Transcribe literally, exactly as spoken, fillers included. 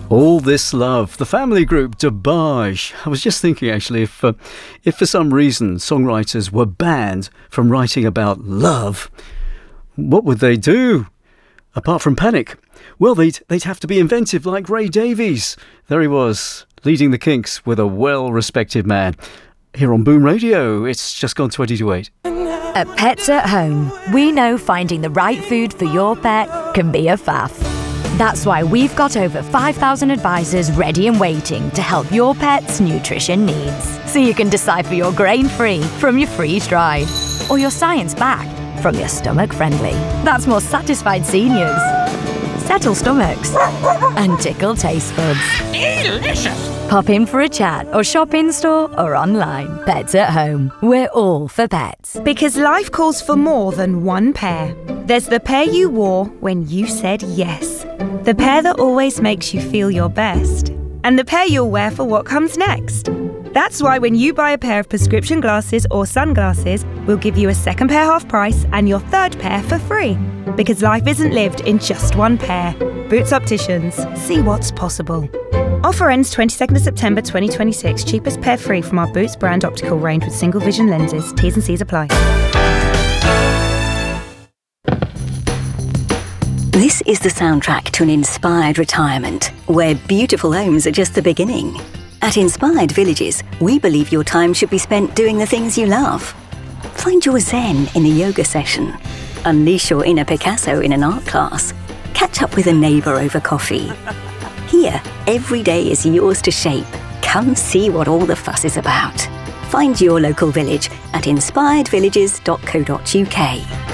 All This Love, the family group Dabaj. I was just thinking, actually, if uh, if for some reason songwriters were banned from writing about love, what would they do? Apart from panic? Well, they'd, they'd have to be inventive like Ray Davies. There he was, leading the Kinks with a well-respected man. Here on Boom Radio, it's just gone twenty to eight. At Pets at Home, we know finding the right food for your pet can be a faff. That's why we've got over five thousand advisors ready and waiting to help your pet's nutrition needs. So you can decipher your grain-free from your freeze-dried, or your science-backed from your stomach-friendly. That's more satisfied seniors, settle stomachs, and tickle taste buds. Delicious! Pop in for a chat or shop in-store or online. Pets at Home. We're all for pets. Because life calls for more than one pair. There's the pair you wore when you said yes. The pair that always makes you feel your best. And the pair you'll wear for what comes next. That's why when you buy a pair of prescription glasses or sunglasses, we'll give you a second pair half price and your third pair for free. Because life isn't lived in just one pair. Boots Opticians. See what's possible. Offer ends twenty-second of September twenty twenty-six. Cheapest pair free from our Boots brand optical range with single vision lenses. T's and C's apply. This is the soundtrack to an inspired retirement, where beautiful homes are just the beginning. At Inspired Villages, we believe your time should be spent doing the things you love. Find your zen in a yoga session. Unleash your inner Picasso in an art class. Catch up with a neighbour over coffee. Here, every day is yours to shape. Come see what all the fuss is about. Find your local village at inspired villages dot co dot uk.